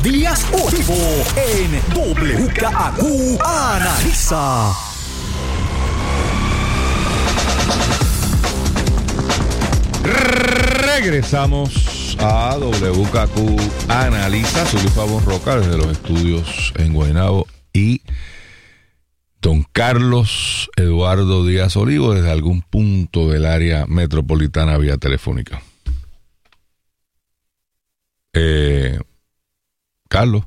Díaz Olivo en WKAQ Analiza. Regresamos a WKQ Analiza. Soy Luis Pavón Roca desde los estudios en Guaynabo y don Carlos Eduardo Díaz Olivo desde algún punto del área metropolitana vía telefónica. Carlos,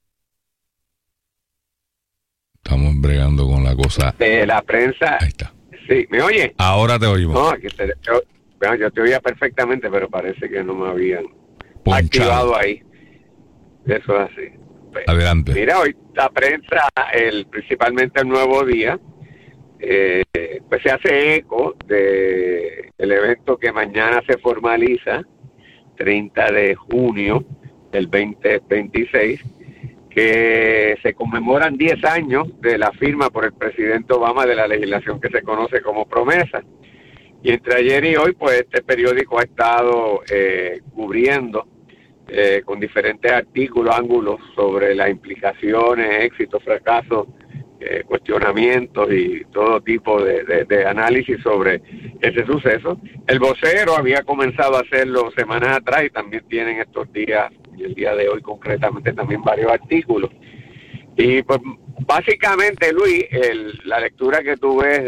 estamos bregando con la cosa de la prensa. Ahí está. Sí, ¿me oye? Ahora te oímos. No, yo te oía perfectamente, pero parece que no me habían ponchado. Activado ahí. Eso es así. Adelante. Mira, hoy la prensa, principalmente el Nuevo Día, pues se hace eco de el evento que mañana se formaliza, 30 de junio del 2026, que se conmemoran 10 años de la firma por el presidente Obama de la legislación que se conoce como Promesa. Y entre ayer y hoy, pues este periódico ha estado cubriendo con diferentes artículos, ángulos sobre las implicaciones, éxitos, fracasos, cuestionamientos y todo tipo de análisis sobre ese suceso. El Vocero había comenzado a hacerlo semanas atrás y también tienen estos días, y el día de hoy concretamente, también varios artículos. Y pues básicamente, Luis, la lectura que tú ves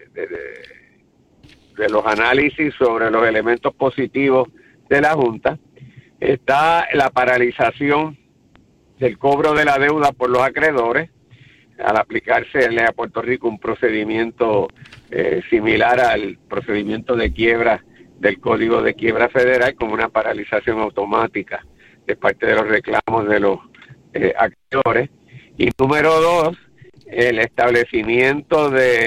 de los análisis sobre los elementos positivos de la Junta, está la paralización del cobro de la deuda por los acreedores, al aplicarse a Puerto Rico un procedimiento similar al procedimiento de quiebra del Código de Quiebra Federal, como una paralización automática de parte de los reclamos de los acreedores. Y número 2, el establecimiento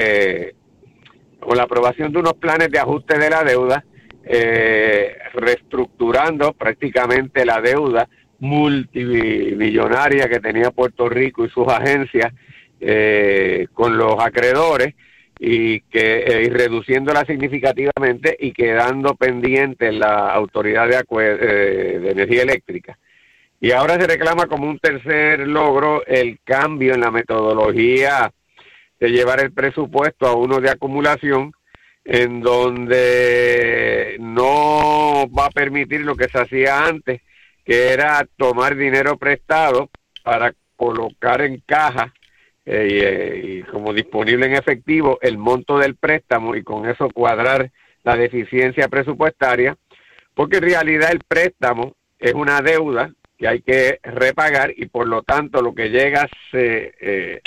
o la aprobación de unos planes de ajuste de la deuda, reestructurando prácticamente la deuda multimillonaria que tenía Puerto Rico y sus agencias con los acreedores, y reduciéndola significativamente y quedando pendiente la Autoridad de Energía Eléctrica. Y ahora se reclama como un tercer logro el cambio en la metodología de llevar el presupuesto a uno de acumulación, en donde no va a permitir lo que se hacía antes, que era tomar dinero prestado para colocar en caja y como disponible en efectivo el monto del préstamo y con eso cuadrar la deficiencia presupuestaria, porque en realidad el préstamo es una deuda que hay que repagar y por lo tanto lo que llega se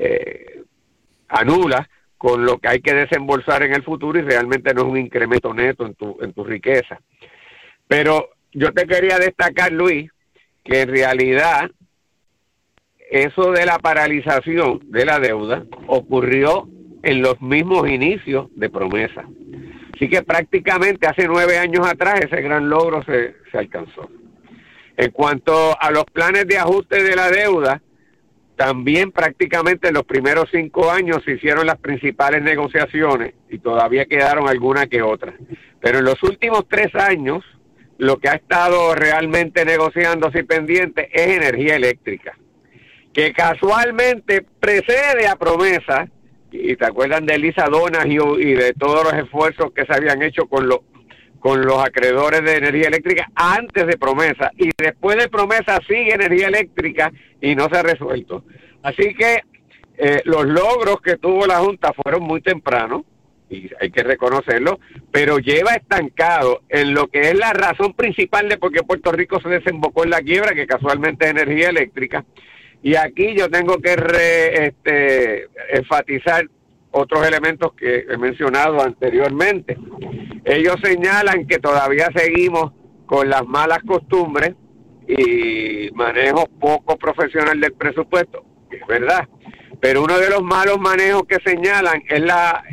anula con lo que hay que desembolsar en el futuro y realmente no es un incremento neto en tu riqueza. Pero yo te quería destacar, Luis, que en realidad eso de la paralización de la deuda ocurrió en los mismos inicios de Promesa. Así que prácticamente hace 9 años atrás ese gran logro se alcanzó. En cuanto a los planes de ajuste de la deuda, también prácticamente en los primeros 5 años se hicieron las principales negociaciones y todavía quedaron alguna que otra. Pero en los últimos 3 años, lo que ha estado realmente negociándose y pendiente es energía eléctrica, que casualmente precede a Promesa, y te acuerdan de Lisa Donahue y de todos los esfuerzos que se habían hecho con los acreedores de energía eléctrica antes de Promesa, y después de Promesa sigue energía eléctrica y no se ha resuelto. Así que los logros que tuvo la Junta fueron muy tempranos, y hay que reconocerlo, pero lleva estancado en lo que es la razón principal de por qué Puerto Rico se desembocó en la quiebra, que casualmente es energía eléctrica. Y aquí yo tengo que enfatizar otros elementos que he mencionado anteriormente. Ellos señalan que todavía seguimos con las malas costumbres y manejo poco profesional del presupuesto, es verdad, pero uno de los malos manejos que señalan es la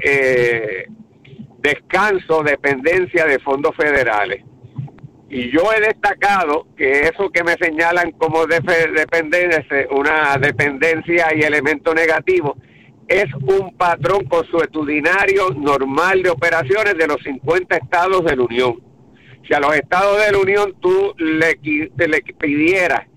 dependencia de fondos federales. Y yo he destacado que eso que me señalan como dependencia, una dependencia y elemento negativo, es un patrón consuetudinario normal de operaciones de los 50 estados de la Unión. Si a los estados de la Unión tú le pidieras